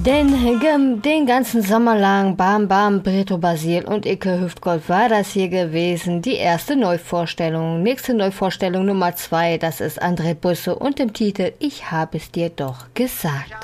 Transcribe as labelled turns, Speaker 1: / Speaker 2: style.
Speaker 1: Den ganzen Sommer lang Bam Bam, Brito Basil und Icke Hüftgold war das hier gewesen. Die erste Neuvorstellung. Nächste Neuvorstellung Nummer 2, das ist André Busse und im Titel Ich habe es dir doch gesagt.